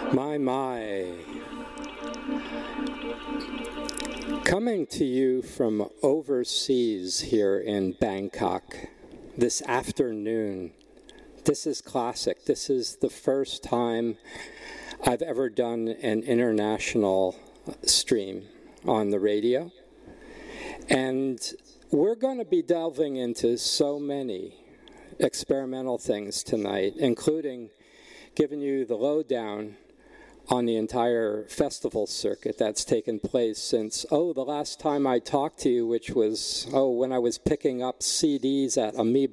My. Coming to you from overseas here in Bangkok this afternoon. This is classic. This is the first time I've ever done an international stream on the radio. And we're going to be delving into so many experimental things tonight, including giving you the lowdown on the entire festival circuit that's taken place since, the last time I talked to you, which was, when I was picking up CDs at Amoeba